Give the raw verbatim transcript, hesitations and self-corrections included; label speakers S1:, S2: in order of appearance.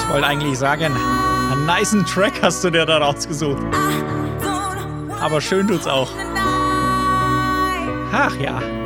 S1: wollte eigentlich sagen, einen nicen Track hast du dir da rausgesucht. Aber schön tut's auch. Ach ja.